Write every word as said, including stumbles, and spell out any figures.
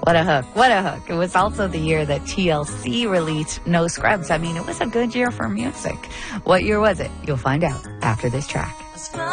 What a hook. What a hook. It was also the year that T L C released No Scrubs. I mean, it was a good year for music. What year was it? You'll find out after this track.